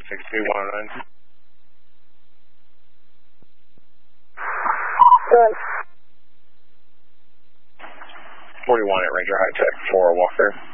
62109. Good. 41 at Ranger High Tech for Walker.